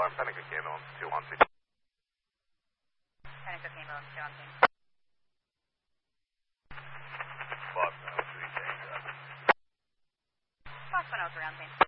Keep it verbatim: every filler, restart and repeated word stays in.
alarm, Panic Camo, two one six. Panic Camo, two one six. Boston oh three, Danger. Boston oh three on scene.